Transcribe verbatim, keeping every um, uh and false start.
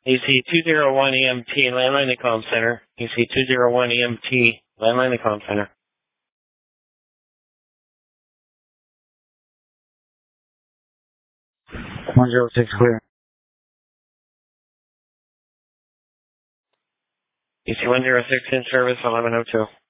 E C two zero one E M T, landline to comm center. E C two zero one E M T, landline to comm center. one zero six clear. E C one zero six in service, eleven oh two.